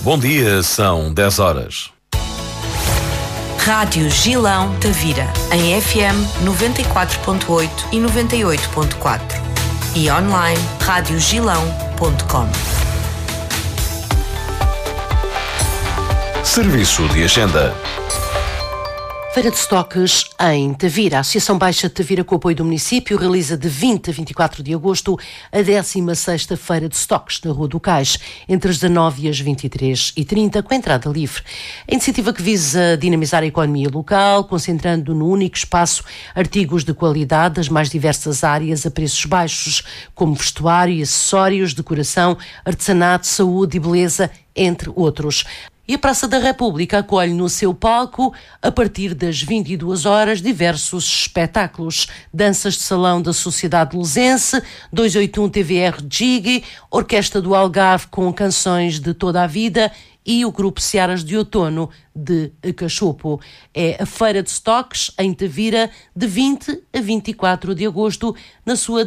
Bom dia, são 10 horas. Rádio Gilão Tavira, em FM 94.8 e 98.4 e online radiogilão.com. Serviço de agenda. Feira de Estoques em Tavira. A Associação Baixa de Tavira, com o apoio do município, realiza de 20 a 24 de agosto a 16ª Feira de Estoques na Rua do Cais, entre as 19 e as 23h30, com entrada livre. A iniciativa que visa dinamizar a economia local, concentrando no único espaço artigos de qualidade das mais diversas áreas a preços baixos, como vestuário e acessórios, decoração, artesanato, saúde e beleza, entre outros. E a Praça da República acolhe no seu palco, a partir das 22 horas, diversos espetáculos. Danças de salão da Sociedade Lusense, 281 TVR Jiggy, Orquestra do Algarve com canções de toda a vida e o Grupo Searas de Outono de Cachopo. É a Feira de Estoques em Tavira, de 20 a 24 de agosto, na sua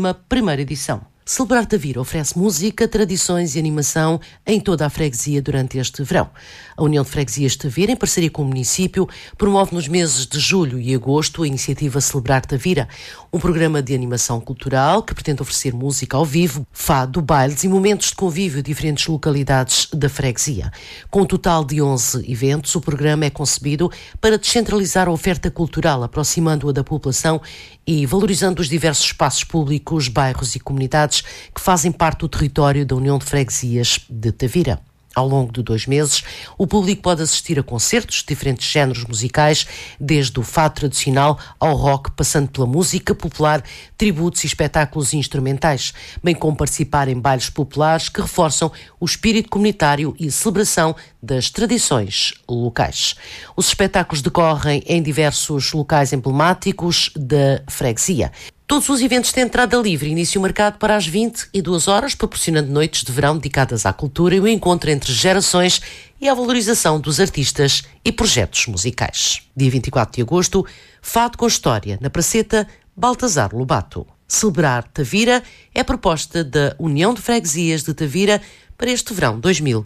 11ª edição. Celebrar Tavira oferece música, tradições e animação em toda a freguesia durante este verão. A União de Freguesias de Tavira, em parceria com o município, promove nos meses de julho e agosto a iniciativa Celebrar Tavira, um programa de animação cultural que pretende oferecer música ao vivo, fado, bailes e momentos de convívio em diferentes localidades da freguesia. Com um total de 11 eventos, o programa é concebido para descentralizar a oferta cultural, aproximando-a da população e valorizando os diversos espaços públicos, bairros e comunidades que fazem parte do território da União de Freguesias de Tavira. Ao longo de 2 meses, o público pode assistir a concertos de diferentes géneros musicais, desde o fado tradicional ao rock, passando pela música popular, tributos e espetáculos instrumentais, bem como participar em bailes populares que reforçam o espírito comunitário e a celebração das tradições locais. Os espetáculos decorrem em diversos locais emblemáticos da freguesia. Todos os eventos têm entrada livre, início marcado para as 22 horas, proporcionando noites de verão dedicadas à cultura e o encontro entre gerações e a valorização dos artistas e projetos musicais. Dia 24 de agosto, Fado com História, na Praceta Baltazar Lobato. Celebrar Tavira é a proposta da União de Freguesias de Tavira para este verão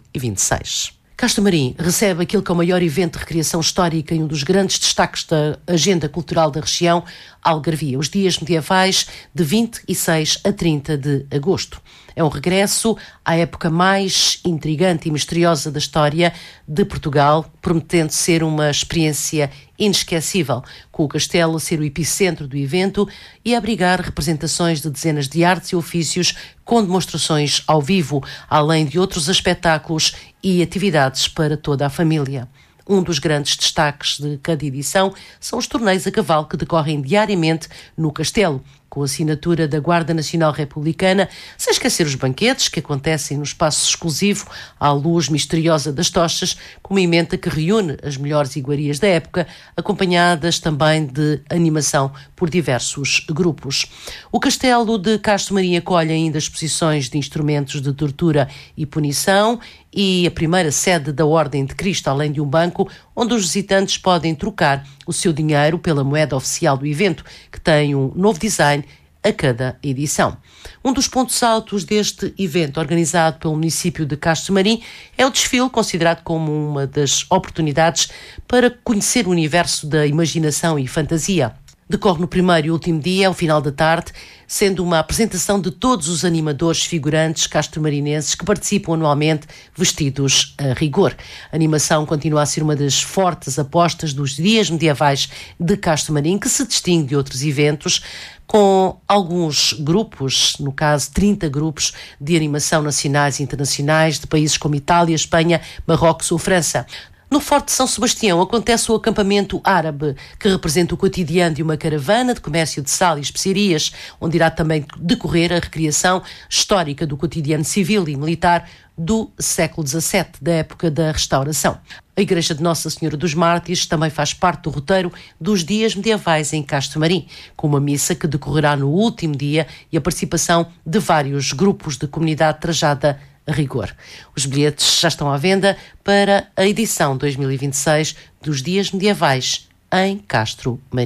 2026. Castro Marim recebe aquele que é o maior evento de recreação histórica e um dos grandes destaques da agenda cultural da região, Algarvia, os dias medievais de 26 a 30 de agosto. É um regresso à época mais intrigante e misteriosa da história de Portugal, prometendo ser uma experiência inesquecível, com o castelo a ser o epicentro do evento e a abrigar representações de dezenas de artes e ofícios com demonstrações ao vivo, além de outros espetáculos e atividades para toda a família. Um dos grandes destaques de cada edição são os torneios a cavalo que decorrem diariamente no castelo, com a assinatura da Guarda Nacional Republicana, sem esquecer os banquetes que acontecem no espaço exclusivo à luz misteriosa das tochas, com uma emenda que reúne as melhores iguarias da época, acompanhadas também de animação por diversos grupos. O Castelo de Castro Marim acolhe ainda exposições de instrumentos de tortura e punição e a primeira sede da Ordem de Cristo, além de um banco onde os visitantes podem trocar o seu dinheiro pela moeda oficial do evento, que tem um novo design a cada edição. Um dos pontos altos deste evento, organizado pelo município de Castro Marim, é o desfile, considerado como uma das oportunidades para conhecer o universo da imaginação e fantasia. Decorre no primeiro e último dia, ao final da tarde, sendo uma apresentação de todos os animadores figurantes castromarinenses que participam anualmente vestidos a rigor. A animação continua a ser uma das fortes apostas dos dias medievais de Castro Marim, que se distingue de outros eventos, com alguns grupos, no caso 30 grupos de animação nacionais e internacionais de países como Itália, Espanha, Marrocos ou França. No Forte de São Sebastião acontece o acampamento árabe, que representa o cotidiano de uma caravana de comércio de sal e especiarias, onde irá também decorrer a recriação histórica do cotidiano civil e militar do século XVII, da época da restauração. A Igreja de Nossa Senhora dos Mártires também faz parte do roteiro dos dias medievais em Castro Marim, com uma missa que decorrerá no último dia e a participação de vários grupos de comunidade trajada a rigor. Os bilhetes já estão à venda para a edição 2026 dos Dias Medievais em Castro Marim.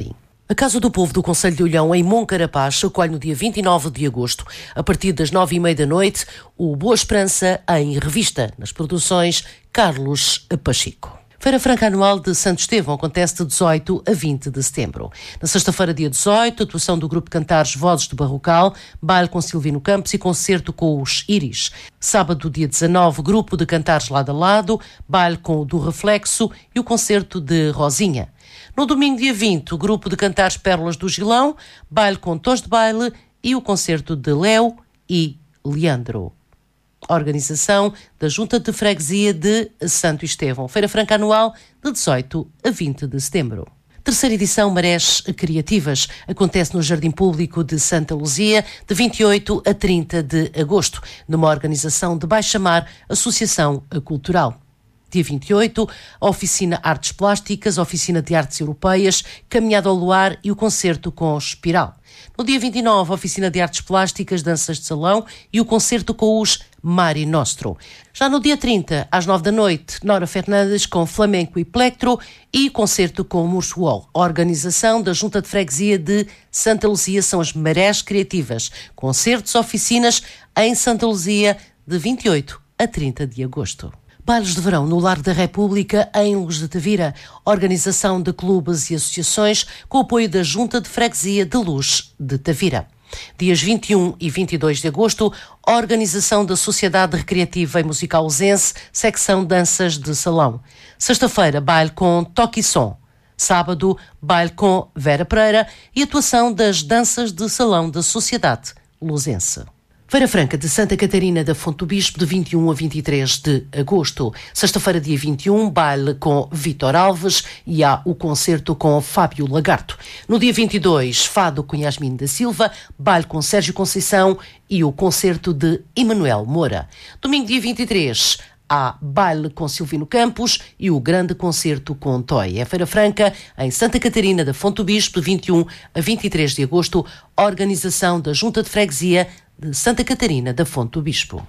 A Casa do Povo do Concelho de Olhão, em Moncarapaz, acolhe no dia 29 de agosto, a partir das 9h30 da noite, o Boa Esperança em Revista, nas produções Carlos Pacheco. Feira Franca Anual de Santo Estevão acontece de 18 a 20 de setembro. Na sexta-feira, dia 18, atuação do grupo de cantares Vozes do Barrocal, baile com Silvino Campos e concerto com os Íris. Sábado, dia 19, grupo de cantares Lado a Lado, baile com o do Reflexo e o concerto de Rosinha. No domingo, dia 20, o grupo de cantares Pérolas do Gilão, baile com tons de baile e o concerto de Léo e Leandro. Organização da Junta de Freguesia de Santo Estevão. Feira Franca Anual de 18 a 20 de setembro. Terceira edição Marés Criativas acontece no Jardim Público de Santa Luzia de 28 a 30 de agosto, numa organização de Baixa Mar Associação Cultural. Dia 28, a oficina Artes Plásticas, a oficina de Artes Europeias, Caminhada ao Luar e o concerto com Espiral. No dia 29, a oficina de Artes Plásticas, Danças de Salão e o concerto com os Mari Nostro. Já no dia 30, às 9 da noite, Nora Fernandes com Flamenco e Plectro e concerto com o Mursuol. A organização da Junta de Freguesia de Santa Luzia são as Marés Criativas. Concertos, oficinas em Santa Luzia de 28 a 30 de agosto. Bailes de verão no Largo da República, em Luz de Tavira. Organização de clubes e associações com o apoio da Junta de Freguesia de Luz de Tavira. Dias 21 e 22 de agosto, organização da Sociedade Recreativa e Musical Luzense, secção Danças de Salão. Sexta-feira, baile com Toque e Som. Sábado, baile com Vera Pereira e atuação das Danças de Salão da Sociedade Luzense. Feira Franca de Santa Catarina da Fonte do Bispo de 21 a 23 de agosto. Sexta-feira, dia 21, baile com Vítor Alves e há o concerto com Fábio Lagarto. No dia 22, fado com Yasmin da Silva, baile com Sérgio Conceição e o concerto de Emanuel Moura. Domingo, dia 23, há baile com Silvino Campos e o grande concerto com Toy. É Feira Franca em Santa Catarina da Fonte do Bispo de 21 a 23 de agosto, organização da Junta de Freguesia de Santa Catarina da Fonte do Bispo.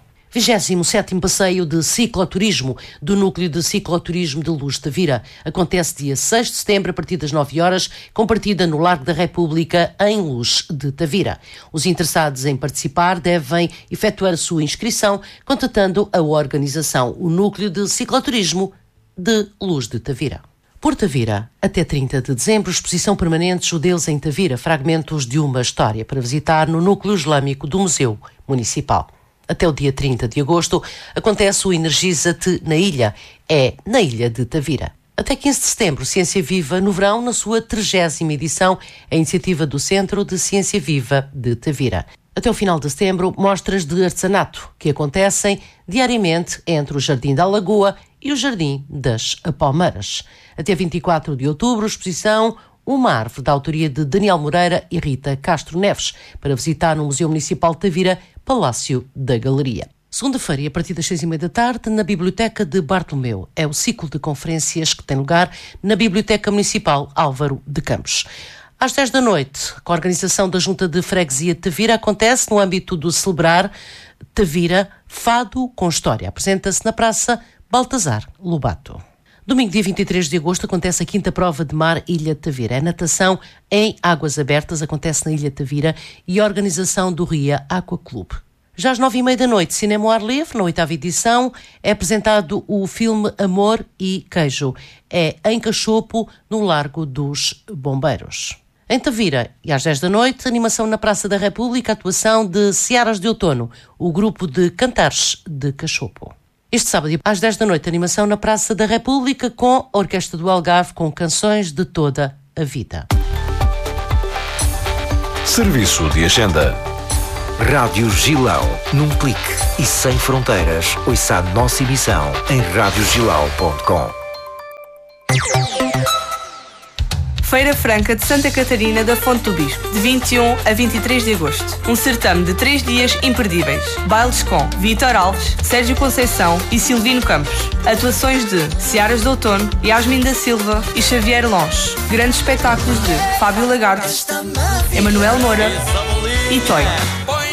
27º Passeio de Cicloturismo do Núcleo de Cicloturismo de Luz de Tavira. Acontece dia 6 de setembro a partir das 9 horas, com partida no Largo da República em Luz de Tavira. Os interessados em participar devem efetuar a sua inscrição contatando a organização, o Núcleo de Cicloturismo de Luz de Tavira. Por Tavira, até 30 de dezembro, exposição permanente Judeus em Tavira, fragmentos de uma história, para visitar no Núcleo Islâmico do Museu Municipal. Até o dia 30 de agosto, acontece o Energiza-te na Ilha, na Ilha de Tavira. Até 15 de setembro, Ciência Viva no Verão, na sua 30ª edição, a iniciativa do Centro de Ciência Viva de Tavira. Até o final de setembro, mostras de artesanato, que acontecem diariamente entre o Jardim da Lagoa e o Jardim das Palmeiras. Até 24 de outubro, exposição Uma Árvore, da autoria de Daniel Moreira e Rita Castro Neves, para visitar no Museu Municipal de Tavira, Palácio da Galeria. Segunda-feira, a partir das 6h30 da tarde, na Biblioteca de Bartolomeu. É o ciclo de conferências que tem lugar na Biblioteca Municipal Álvaro de Campos. Às 10 da noite, com a organização da Junta de Freguesia de Tavira, acontece no âmbito do Celebrar Tavira Fado com História. Apresenta-se na Praça Baltazar Lobato. Domingo, dia 23 de agosto, acontece a 5ª Prova de Mar Ilha de Tavira. É natação em águas abertas, acontece na Ilha de Tavira e a organização do Ria Aqua Clube. Já às 9h30 da noite, Cinema ao Ar Livre, na 8ª edição, é apresentado o filme Amor e Queijo. É em Cachopo, no Largo dos Bombeiros. Em Tavira, e às 10 da noite, animação na Praça da República, atuação de Searas de Outono, o grupo de cantares de Cachopo. Este sábado, às 10 da noite, animação na Praça da República com a Orquestra do Algarve, com canções de toda a vida. Serviço de Agenda. Rádio Gilão, num clique e sem fronteiras. Ouça a nossa emissão em radiogilão.com. Feira Franca de Santa Catarina da Fonte do Bispo, de 21 a 23 de agosto. Um certame de 3 dias imperdíveis. Bailes com Vítor Alves, Sérgio Conceição e Silvino Campos. Atuações de Searas de Outono, Yasmin da Silva e Xavier Longe. Grandes espetáculos de Fábio Lagarto, Emanuel Moura e Toy.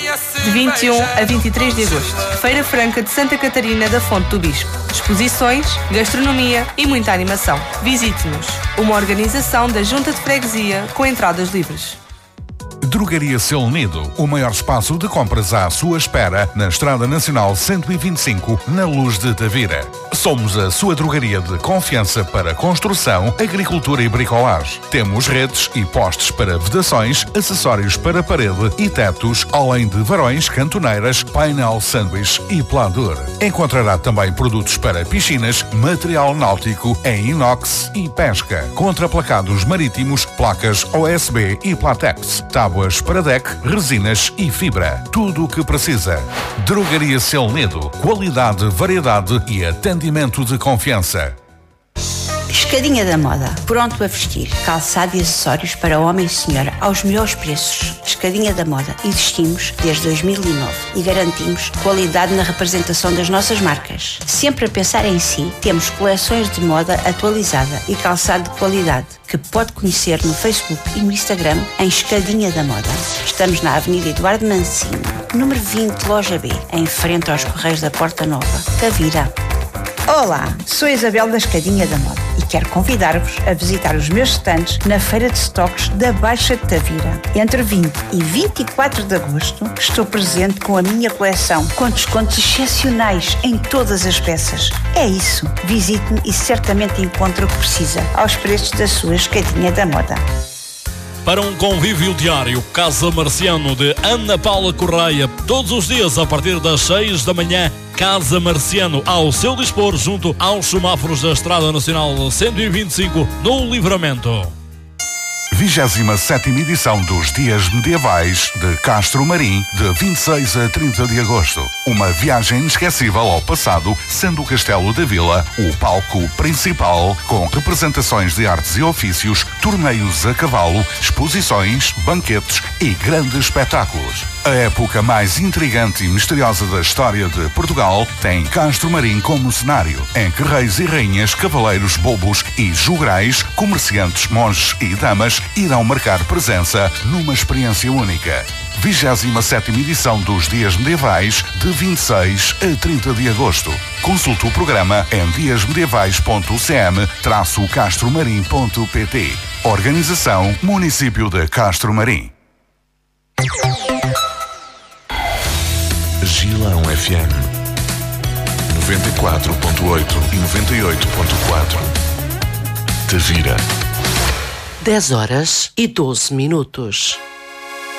de 21 a 23 de agosto. Feira Franca de Santa Catarina da Fonte do Bispo. Exposições, gastronomia e muita animação. Visite-nos. Uma organização da Junta de Freguesia com entradas livres. Drogaria Seu Unido, o maior espaço de compras à sua espera na Estrada Nacional 125, na Luz de Tavira. Somos a sua drogaria de confiança para construção, agricultura e bricolagem. Temos redes e postes para vedações, acessórios para parede e tetos, além de varões, cantoneiras, painel sanduíche e pladur. Encontrará também produtos para piscinas, material náutico em inox e pesca, contraplacados marítimos, placas OSB e Platex, tábuas para deck, resinas e fibra. Tudo o que precisa. Drogaria Seu Unido. Qualidade, variedade e atendimento de confiança. Escadinha da Moda. Pronto a vestir. Calçado e acessórios para homem e senhora aos melhores preços. Escadinha da Moda. Existimos desde 2009 e garantimos qualidade na representação das nossas marcas. Sempre a pensar em si, temos coleções de moda atualizada e calçado de qualidade que pode conhecer no Facebook e no Instagram em Escadinha da Moda. Estamos na Avenida Eduardo Mancini, número 20, Loja B, em frente aos Correios da Porta Nova, Tavira. Olá, sou Isabel da Escadinha da Moda e quero convidar-vos a visitar os meus stands na Feira de Stocks da Baixa de Tavira. Entre 20 e 24 de agosto estou presente com a minha coleção, com descontos excepcionais em todas as peças. É isso, visite-me e certamente encontra o que precisa aos preços da sua Escadinha da Moda. Para um convívio diário, Casa Marciano de Ana Paula Correia, todos os dias a partir das 6 da manhã, Casa Marciano ao seu dispor junto aos semáforos da Estrada Nacional 125 no Livramento. 27ª edição dos Dias Medievais de Castro Marim, de 26 a 30 de agosto. Uma viagem inesquecível ao passado, sendo o Castelo da Vila o palco principal, com representações de artes e ofícios, torneios a cavalo, exposições, banquetes e grandes espetáculos. A época mais intrigante e misteriosa da história de Portugal tem Castro Marim como cenário, em que reis e rainhas, cavaleiros, bobos e jograis, comerciantes, monges e damas irão marcar presença numa experiência única. 27ª edição dos Dias Medievais, de 26 a 30 de agosto. Consulte o programa em diasmedievais.cm-castromarim.pt. Organização Município de Castro Marim. Gilão FM 94.8 e 98.4. Tavira. 10 horas e 12 minutos.